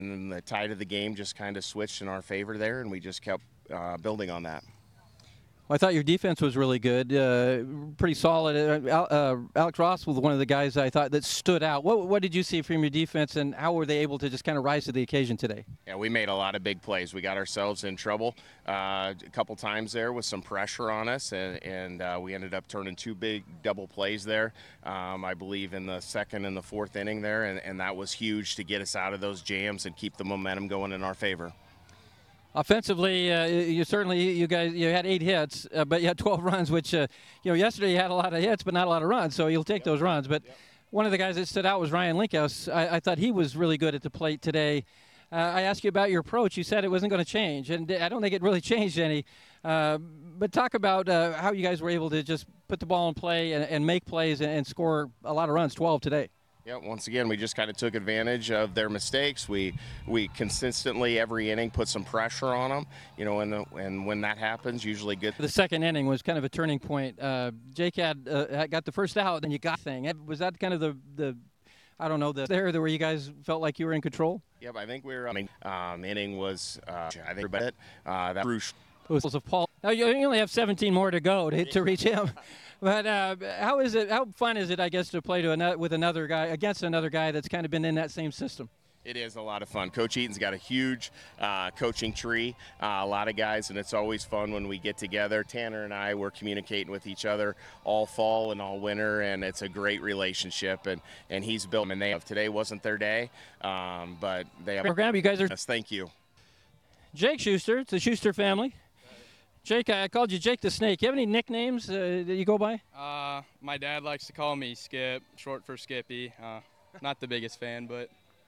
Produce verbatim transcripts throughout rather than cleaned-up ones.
And then the tide of the game just kind of switched in our favor there, and we just kept uh, building on that. Well, I thought your defense was really good, uh, pretty solid. Uh, uh, Alex Ross was one of the guys I thought that stood out. What, what did you see from your defense, and how were they able to just kind of rise to the occasion today? Yeah, we made a lot of big plays. We got ourselves in trouble uh, a couple times there with some pressure on us, and, and uh, we ended up turning two big double plays there, um, I believe, in the second and the fourth inning there, and, and that was huge to get us out of those jams and keep the momentum going in our favor. Offensively, uh, you certainly you guys you had eight hits, uh, but you had twelve runs, which uh, you know yesterday you had a lot of hits, but not a lot of runs. So you'll take yep. those runs. But yep. one of the guys that stood out was Ryan Linkhouse. I, I thought he was really good at the plate today. Uh, I asked you about your approach. You said it wasn't going to change, and I don't think it really changed any. Uh, but talk about uh, how you guys were able to just put the ball in play and, and make plays and, and score a lot of runs, twelve today. Yeah, once again, we just kind of took advantage of their mistakes. We we consistently every inning put some pressure on them, you know, and the, and when that happens, usually good. The second inning was kind of a turning point. Uh, Jake had uh, got the first out, and you got the thing. Was that kind of the the I don't know the there where you guys felt like you were in control? Yep, I think we were. I mean, um, inning was uh, I think about it. Uh, that crucial. Of Paul. Now you only have seventeen more to go to, to reach him. But uh, how is it? How fun is it, I guess, to play to another, with another guy against another guy that's kind of been in that same system? It is a lot of fun. Coach Eaton's got a huge uh, coaching tree, uh, a lot of guys, and it's always fun when we get together. Tanner and I were communicating with each other all fall and all winter, and it's a great relationship. And, and he's built, and they have today wasn't their day, um, but they have. Program, you guys are. Yes, thank you. Jake Schuster, it's the Schuster family. Jake, I called you Jake the Snake. You have any nicknames uh, that you go by? Uh, my dad likes to call me Skip, short for Skippy. Uh, not the biggest fan, but.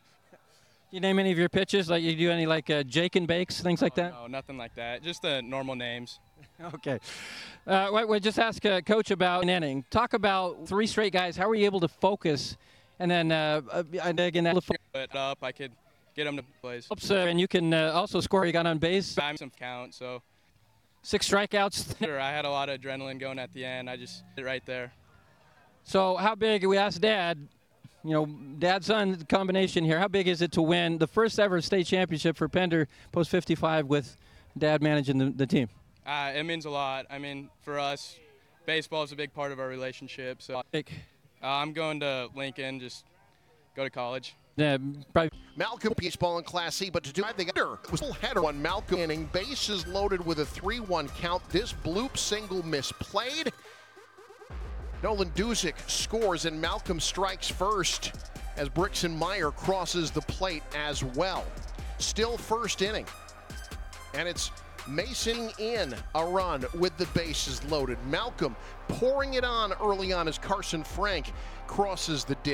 You name any of your pitches? Like you do any like uh, Jake and Bakes, things like oh, that? No, nothing like that. Just the normal names. Okay. Uh, we we'll just ask uh, Coach about an inning. Talk about three straight guys. How were you able to focus? And then uh, again, that put up, I could get them to plays. Uh, and you can uh, also score. You got on base. I'm some count, so. Six strikeouts. Sure, I had a lot of adrenaline going at the end. I just did it right there. So how big, we asked Dad, you know, dad-son combination here, how big is it to win the first ever state championship for Pender post fifty-five with Dad managing the, the team? Uh, it means a lot. I mean, for us, baseball is a big part of our relationship. So uh, I'm going to Lincoln, just go to college. Yeah, probably. Malcolm baseball in Class C, but to do the header was a header on Malcolm inning. Bases loaded with a three one count. This bloop single misplayed. Nolan Duzick scores and Malcolm strikes first as Brixton Meyer crosses the plate as well. Still first inning, and it's Mason in a run with the bases loaded. Malcolm pouring it on early on as Carson Frank crosses the ditch.